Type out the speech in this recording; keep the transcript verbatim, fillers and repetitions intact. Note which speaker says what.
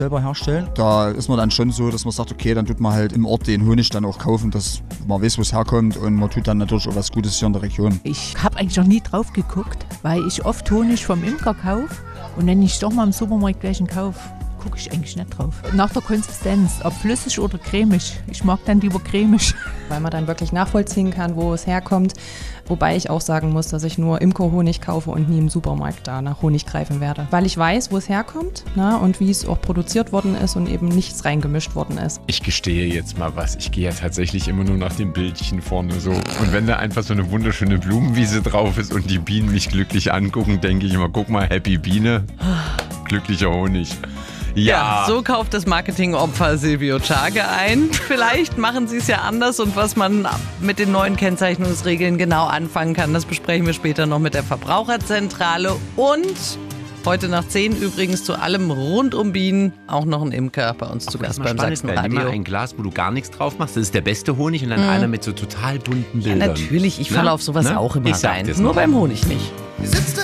Speaker 1: selber herstellen. Da ist man dann schon so, dass man sagt, okay, dann tut man halt im Ort den Honig dann auch kaufen, dass man weiß, wo es herkommt und man tut dann natürlich auch was Gutes hier in der Region.
Speaker 2: Ich habe eigentlich noch nie drauf geguckt, weil ich oft Honig vom Imker kaufe und wenn ich doch mal im Supermarkt welchen kaufe, gucke ich eigentlich nicht drauf. Nach der Konsistenz, ob flüssig oder cremig. Ich mag dann lieber cremig.
Speaker 3: Weil man dann wirklich nachvollziehen kann, wo es herkommt. Wobei ich auch sagen muss, dass ich nur Imkerhonig kaufe und nie im Supermarkt da nach Honig greifen werde. Weil ich weiß, wo es herkommt, na, und wie es auch produziert worden ist und eben nichts reingemischt worden ist.
Speaker 4: Ich gestehe jetzt mal was. Ich gehe ja tatsächlich immer nur nach dem Bildchen vorne so. Und wenn da einfach so eine wunderschöne Blumenwiese drauf ist und die Bienen mich glücklich angucken, denke ich immer, guck mal, Happy Biene, glücklicher Honig.
Speaker 5: Ja. ja, so kauft das Marketingopfer Silvio Czage ein. Vielleicht machen sie es ja anders und was man mit den neuen Kennzeichnungsregeln genau anfangen kann, das besprechen wir später noch mit der Verbraucherzentrale. Und heute nach zehn übrigens zu allem rund um Bienen auch noch ein Imker bei uns zu Gast beim Sachsenradio.
Speaker 6: Nimm mal ein Glas, wo du gar nichts drauf machst, das ist der beste Honig und dann mm. einer mit so total bunten Bildern.
Speaker 5: Ja, natürlich, ich falle auf sowas
Speaker 6: Na?
Speaker 5: auch immer
Speaker 6: ich
Speaker 5: rein.
Speaker 6: Nur
Speaker 5: mal. Beim Honig nicht.